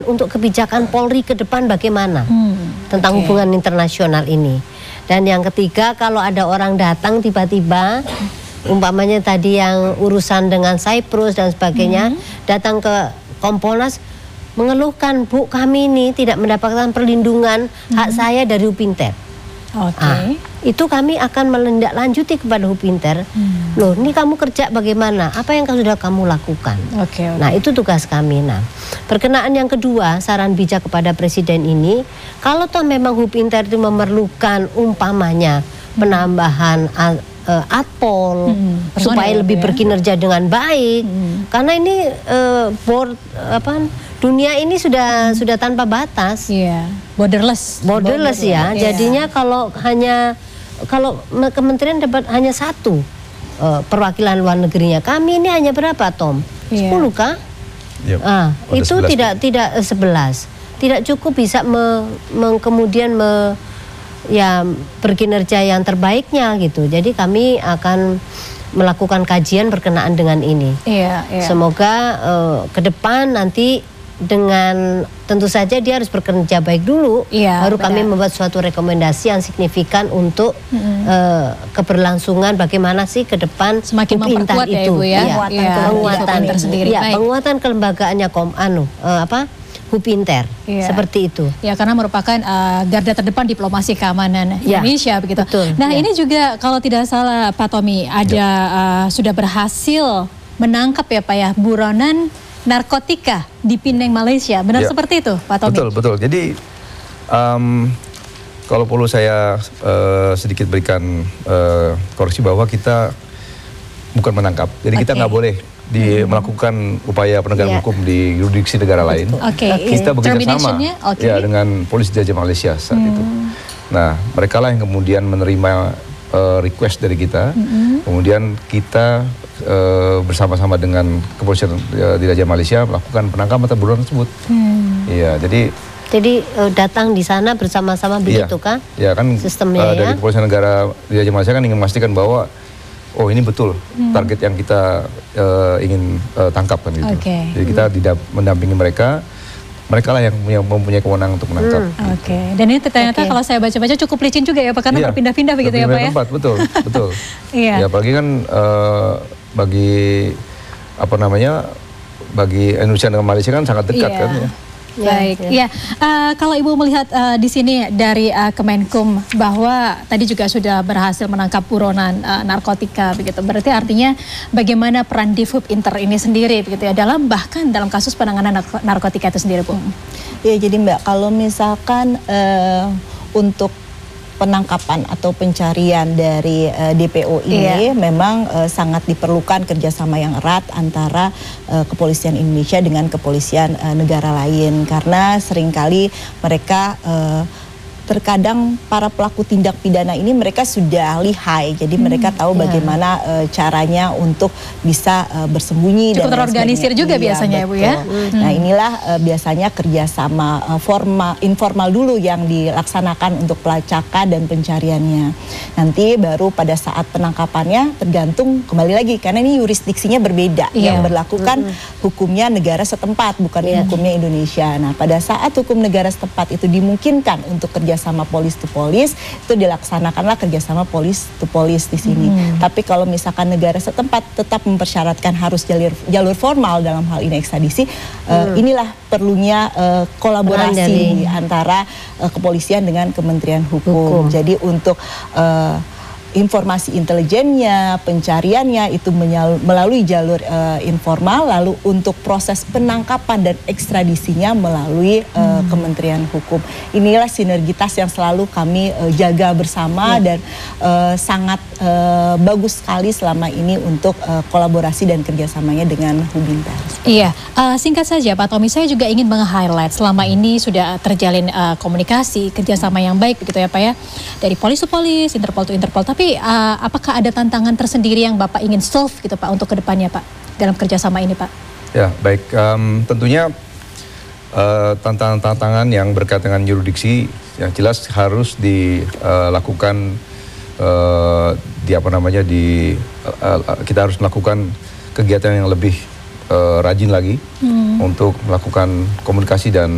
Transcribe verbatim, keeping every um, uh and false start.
Untuk kebijakan Polri ke depan bagaimana hmm, tentang okay. hubungan internasional ini. Dan yang ketiga, kalau ada orang datang tiba-tiba, umpamanya tadi yang urusan dengan Cyprus dan sebagainya, hmm. datang ke Kompolnas mengeluhkan, Bu, kami ini tidak mendapatkan perlindungan hmm. hak saya dari Hupinter. Oke. Okay. Ah, itu kami akan menindaklanjuti kepada Hupinter. Hmm. Loh, ini kamu kerja bagaimana? Apa yang sudah kamu lakukan? Oke. Okay, okay. Nah, itu tugas kami. Nah, berkenaan yang kedua, saran bijak kepada Presiden ini, kalau toh memang Hupinter itu memerlukan umpamanya penambahan uh, Atpol hmm. supaya lebih ya? berkinerja dengan baik, hmm. karena ini uh, board apa? Dunia ini sudah hmm. sudah tanpa batas, yeah. borderless, borderless Border, ya. Yeah. Jadinya kalau hanya kalau kementerian dapat hanya satu uh, perwakilan luar negerinya, kami ini hanya berapa, Tom? Yeah. sepuluh kah? Yep. Ah, itu sebelas tidak pun. tidak uh, sebelas, tidak cukup bisa me, me, kemudian me, ya berkinerja yang terbaiknya gitu. Jadi kami akan melakukan kajian berkenaan dengan ini. Yeah, yeah. Semoga uh, ke depan nanti dengan tentu saja dia harus bekerja baik dulu, ya, baru benar. kami membuat suatu rekomendasi yang signifikan untuk hmm. uh, keberlangsungan bagaimana sih ke depan semakin memperkuat itu, ya, Ibu, ya, ya, penguatan, ya, penguatan tersendiri, ya, penguatan kelembagaannya kom anu uh, apa Hupinter, ya. seperti itu. Ya, karena merupakan uh, garda terdepan diplomasi keamanan ya. Indonesia begitu. Betul, nah, ya. ini juga kalau tidak salah Pak Tommy ada ya. uh, sudah berhasil menangkap ya Pak ya buronan narkotika di Pinang, Malaysia. Benar ya. seperti itu, Pak Tommy? Betul, betul. Jadi, um, kalau perlu saya uh, sedikit berikan uh, koreksi bahwa kita bukan menangkap. Jadi okay. kita nggak boleh di, hmm. melakukan upaya penegakan yeah. hukum di yurisdiksi negara lain. Okay. Kita bekerja sama okay. ya, dengan polisi Raja Malaysia saat hmm. itu. Nah, mereka lah yang kemudian menerima uh, request dari kita. Hmm. Kemudian kita Uh, bersama-sama dengan kepolisian uh, di Raja Malaysia melakukan penangkapan atau buronan tersebut. Iya, hmm. jadi jadi uh, datang di sana bersama-sama begitu iya, kan? Iya kan. Sistemnya uh, dari ya? Kepolisian negara di Raja Malaysia kan ingin memastikan bahwa oh ini betul hmm. target yang kita uh, ingin uh, tangkap kan gitu. Okay. Jadi kita hmm. tidak mendampingi mereka. Mereka lah yang mempunyai, mempunyai kewenangan untuk menangkap. Hmm. Gitu. Oke, okay. Dan ini ternyata okay. kalau saya baca-baca cukup licin juga ya Pak, karena iya. berpindah-pindah begitu ya Pak ya? Tempat, betul, betul. Iya. Ya, apalagi kan uh, bagi apa namanya, bagi Indonesia dengan Malaysia kan sangat dekat iya. kan ya. Baik, ya. ya. Uh, kalau Ibu melihat uh, di sini dari uh, Kemenkum bahwa tadi juga sudah berhasil menangkap buronan uh, narkotika, begitu. Berarti artinya bagaimana peran Divhupinter ini sendiri, begitu ya, dalam bahkan dalam kasus penanganan narkotika itu sendiri, Bu? Ya, jadi Mbak, kalau misalkan uh, untuk penangkapan atau pencarian dari uh, D P O ini yeah. memang uh, sangat diperlukan kerjasama yang erat antara uh, kepolisian Indonesia dengan kepolisian uh, negara lain, karena seringkali mereka uh, terkadang para pelaku tindak pidana ini mereka sudah lihai, jadi hmm, mereka tahu yeah. bagaimana uh, caranya untuk bisa uh, bersembunyi. Cukup dan terorganisir juga iya, biasanya betul. ya Bu ya. Hmm. Nah inilah uh, biasanya kerjasama uh, formal, informal dulu yang dilaksanakan untuk pelacakan dan pencariannya. Nanti baru pada saat penangkapannya tergantung kembali lagi, karena ini yurisdiksinya berbeda. Yeah. Yang berlakukan hmm. hukumnya negara setempat, bukan yeah. hukumnya Indonesia. Nah pada saat hukum negara setempat itu dimungkinkan untuk kerja sama polis to polis, itu dilaksanakanlah kerjasama polis to polis di sini. Hmm. Tapi kalau misalkan negara setempat tetap mempersyaratkan harus jalur jalur formal dalam hal ini ekstradisi, hmm. uh, inilah perlunya uh, kolaborasi dari antara uh, kepolisian dengan Kementerian Hukum. Hukum. Jadi untuk uh, informasi intelijennya, pencariannya itu melalui jalur uh, informal, lalu untuk proses penangkapan dan ekstradisinya melalui uh, hmm. Kementerian Hukum. Inilah sinergitas yang selalu kami uh, jaga bersama ya. dan uh, sangat uh, bagus sekali selama ini untuk uh, kolaborasi dan kerjasamanya dengan Hupinter. Iya, uh, singkat saja Pak Tommy, saya juga ingin meng-highlight selama ini sudah terjalin uh, komunikasi, kerjasama yang baik begitu ya Pak ya, dari polis to polis, Interpol to Interpol, tapi Tapi uh, apakah ada tantangan tersendiri yang Bapak ingin solve gitu Pak untuk kedepannya Pak dalam kerjasama ini Pak? Ya baik, um, tentunya tantangan-tantangan uh, yang berkaitan dengan yurisdiksi yang jelas harus dilakukan uh, uh, di apa namanya di uh, uh, kita harus melakukan kegiatan yang lebih uh, rajin lagi hmm. untuk melakukan komunikasi dan